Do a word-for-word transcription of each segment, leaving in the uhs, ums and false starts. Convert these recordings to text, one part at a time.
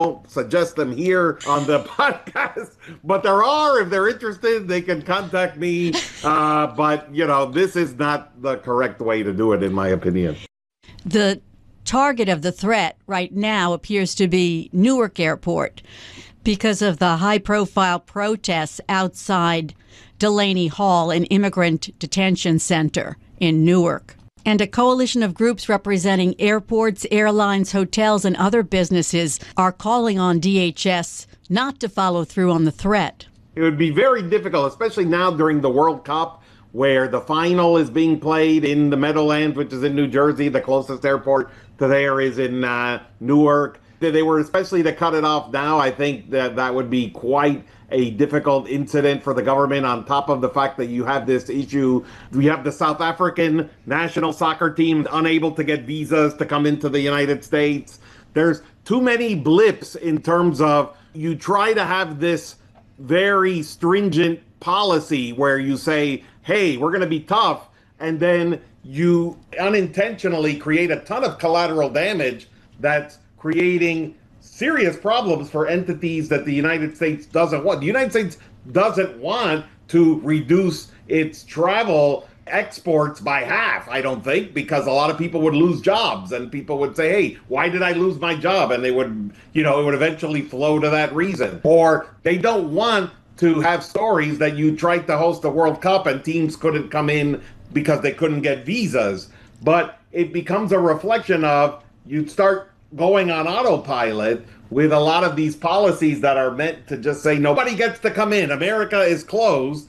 won't suggest them here on the podcast, but there are. If they're interested, they can contact me. Uh, but, you know, this is not the correct way to do it, in my opinion. The target of the threat right now appears to be Newark Airport because of the high-profile protests outside Delaney Hall, an immigrant detention center in Newark. And a coalition of groups representing airports, airlines, hotels, and other businesses are calling on D H S not to follow through on the threat. It would be very difficult, especially now during the World Cup, where the final is being played in the Meadowlands, which is in New Jersey. The closest airport to there is in uh, Newark. They were especially to cut it off now. I think that that would be quite a difficult incident for the government, on top of the fact that you have this issue. We have the South African national soccer team unable to get visas to come into the United States. There's too many blips in terms of you try to have this very stringent policy where you say, hey, we're going to be tough, and then you unintentionally create a ton of collateral damage that's creating serious problems for entities that the United States doesn't want. The United States doesn't want to reduce its travel exports by half, I don't think, because a lot of people would lose jobs and people would say, hey, why did I lose my job? And they would, you know, it would eventually flow to that reason. Or they don't want to have stories that you tried to host the World Cup and teams couldn't come in because they couldn't get visas. But it becomes a reflection of you start going on autopilot with a lot of these policies that are meant to just say nobody gets to come in. America is closed,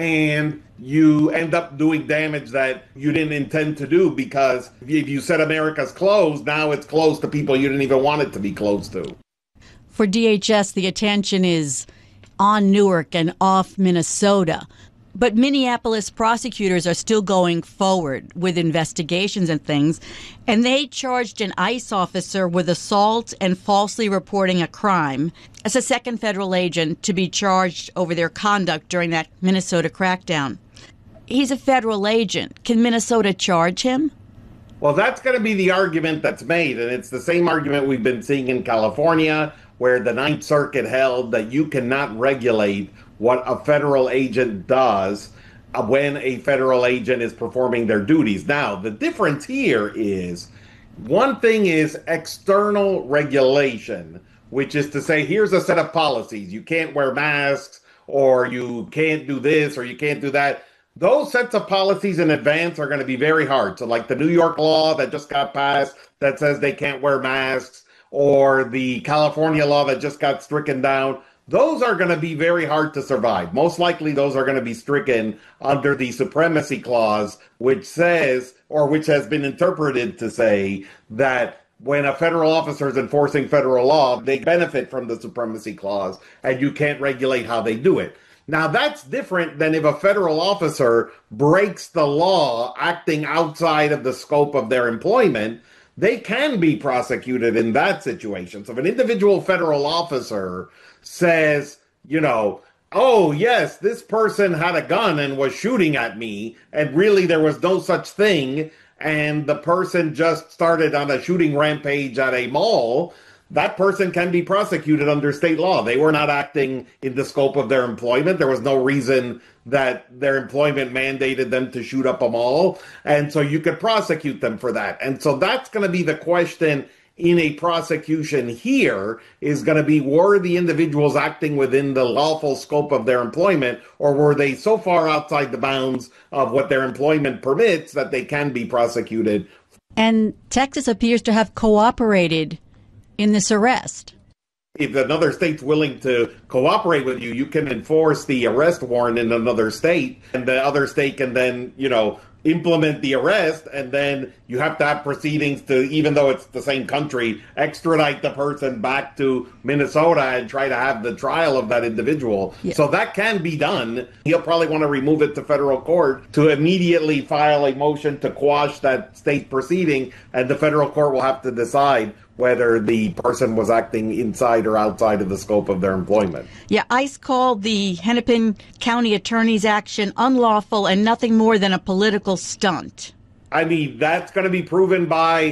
and you end up doing damage that you didn't intend to do, because if you said America's closed, now it's closed to people you didn't even want it to be closed to. For D H S, the attention is on Newark and off Minnesota. But Minneapolis prosecutors are still going forward with investigations and things, and they charged an ICE officer with assault and falsely reporting a crime as a second federal agent to be charged over their conduct during that Minnesota crackdown. He's a federal agent. Can Minnesota charge him? Well, that's going to be the argument that's made, and it's the same argument we've been seeing in California, where the Ninth Circuit held that you cannot regulate what a federal agent does when a federal agent is performing their duties. Now, the difference here is, one thing is external regulation, which is to say, here's a set of policies. You can't wear masks, or you can't do this, or you can't do that. Those sets of policies in advance are going to be very hard. So like the New York law that just got passed that says they can't wear masks, or the California law that just got stricken down, those are going to be very hard to survive. Most likely those are going to be stricken under the Supremacy Clause, which says, or which has been interpreted to say, that when a federal officer is enforcing federal law, they benefit from the Supremacy Clause, and you can't regulate how they do it. Now, that's different than if a federal officer breaks the law acting outside of the scope of their employment. They can be prosecuted in that situation. So if an individual federal officer says, you know, oh, yes, this person had a gun and was shooting at me, and really there was no such thing, and the person just started on a shooting rampage at a mall, that person can be prosecuted under state law. They were not acting in the scope of their employment. There was no reason that their employment mandated them to shoot up a mall. And so you could prosecute them for that. And so that's going to be the question in a prosecution here, is going to be, were the individuals acting within the lawful scope of their employment, or were they so far outside the bounds of what their employment permits that they can be prosecuted? And Texas appears to have cooperated in this arrest. If another state's willing to cooperate with you, you can enforce the arrest warrant in another state, and the other state can then, you know, implement the arrest, and then you have to have proceedings to, even though it's the same country, extradite the person back to Minnesota and try to have the trial of that individual. Yeah. So that can be done. He'll probably want to remove it to federal court to immediately file a motion to quash that state proceeding, and the federal court will have to decide whether the person was acting inside or outside of the scope of their employment. Yeah, ICE called the Hennepin County Attorney's action unlawful and nothing more than a political stunt. I mean, that's going to be proven by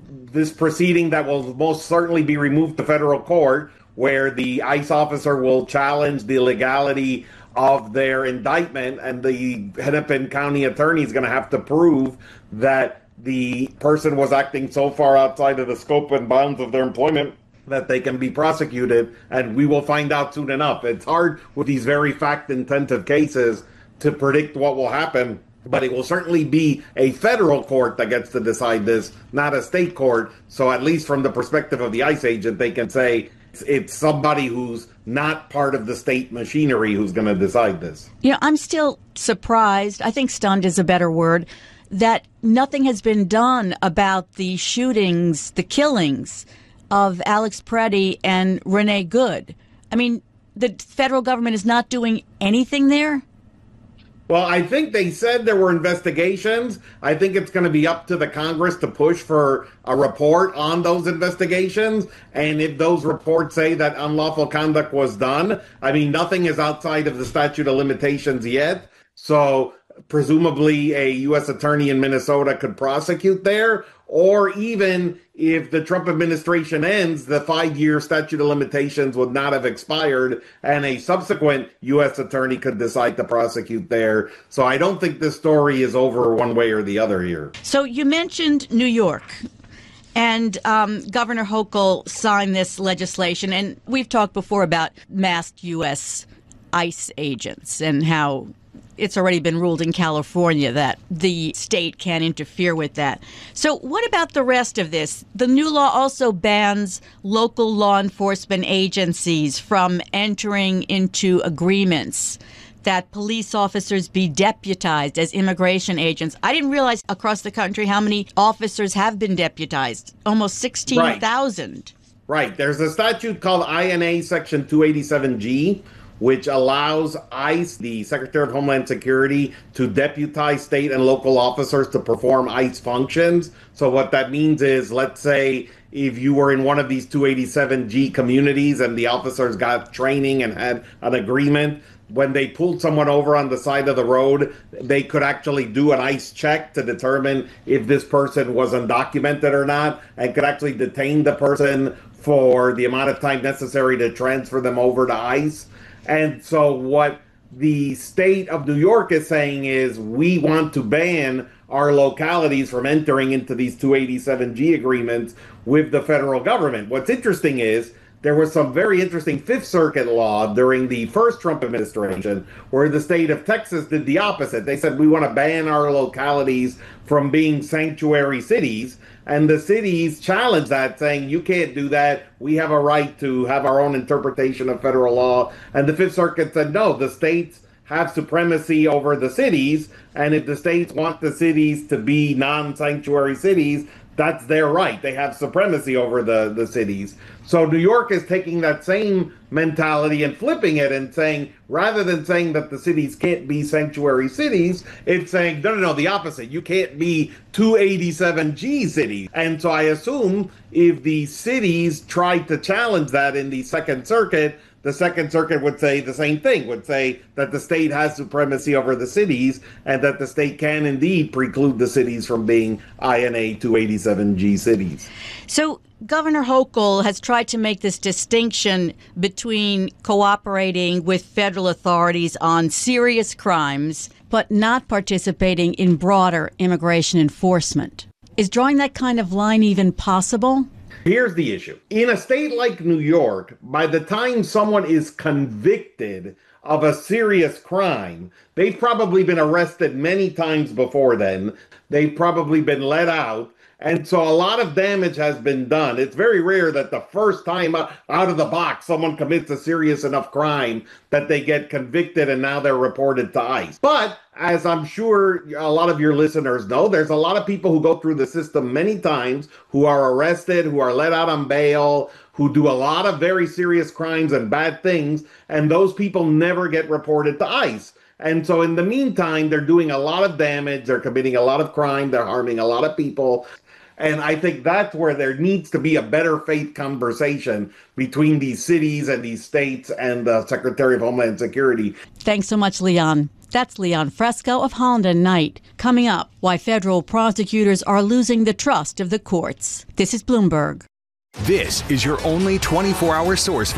this proceeding that will most certainly be removed to federal court, where the ICE officer will challenge the legality of their indictment, and the Hennepin County attorney is going to have to prove that the person was acting so far outside of the scope and bounds of their employment that they can be prosecuted, and we will find out soon enough. It's hard with these very fact-intensive cases to predict what will happen, but it will certainly be a federal court that gets to decide this, not a state court. So at least from the perspective of the ICE agent, they can say it's, it's somebody who's not part of the state machinery who's going to decide this. You know, I'm still surprised, I think stunned is a better word, that nothing has been done about the shootings, the killings of Alex Preddy and Renee Good. I mean, the federal government is not doing anything there? Well, I think they said there were investigations. I think it's going to be up to the Congress to push for a report on those investigations. And if those reports say that unlawful conduct was done, I mean, nothing is outside of the statute of limitations yet. So presumably a U S attorney in Minnesota could prosecute there, or even if the Trump administration ends, the five-year statute of limitations would not have expired, and a subsequent U S attorney could decide to prosecute there. So I don't think this story is over one way or the other here. So you mentioned New York, and um, Governor Hochul signed this legislation, and we've talked before about masked U S ICE agents and how it's already been ruled in California that the state can't interfere with that. So what about the rest of this? The new law also bans local law enforcement agencies from entering into agreements that police officers be deputized as immigration agents. I didn't realize across the country how many officers have been deputized. Almost sixteen thousand. Right. right. There's a statute called I N A Section two eighty-seven G, which allows ICE, the Secretary of Homeland Security, to deputize state and local officers to perform ICE functions. So what that means is, let's say if you were in one of these two eighty-seven G communities and the officers got training and had an agreement, when they pulled someone over on the side of the road, they could actually do an ICE check to determine if this person was undocumented or not, and could actually detain the person for the amount of time necessary to transfer them over to ICE. And so what the state of New York is saying is, we want to ban our localities from entering into these two eighty-seven G agreements with the federal government. What's interesting is there was some very interesting Fifth Circuit law during the first Trump administration where the state of Texas did the opposite. They said, we want to ban our localities from being sanctuary cities. And the cities challenged that, saying, you can't do that. We have a right to have our own interpretation of federal law. And the Fifth Circuit said, no, the states have supremacy over the cities. And if the states want the cities to be non-sanctuary cities, that's their right. They have supremacy over the, the cities. So New York is taking that same mentality and flipping it and saying, rather than saying that the cities can't be sanctuary cities, it's saying, no, no, no, the opposite. You can't be two eighty-seven G cities. And so I assume if the cities tried to challenge that in the Second Circuit, the Second Circuit would say the same thing, would say that the state has supremacy over the cities and that the state can indeed preclude the cities from being I N A two eighty-seven G cities. So Governor Hochul has tried to make this distinction between cooperating with federal authorities on serious crimes, but not participating in broader immigration enforcement. Is drawing that kind of line even possible? Here's the issue. In a state like New York, by the time someone is convicted of a serious crime, they've probably been arrested many times before then. They've probably been let out. And so a lot of damage has been done. It's very rare that the first time out of the box someone commits a serious enough crime that they get convicted and now they're reported to ICE. But as I'm sure a lot of your listeners know, there's a lot of people who go through the system many times who are arrested, who are let out on bail, who do a lot of very serious crimes and bad things, and those people never get reported to ICE. And so in the meantime, they're doing a lot of damage, they're committing a lot of crime, they're harming a lot of people. And I think that's where there needs to be a better faith conversation between these cities and these states and the Secretary of Homeland Security. Thanks so much, Leon. That's Leon Fresco of Holland and Knight. Coming up, why federal prosecutors are losing the trust of the courts. This is Bloomberg. This is your only twenty-four hour source for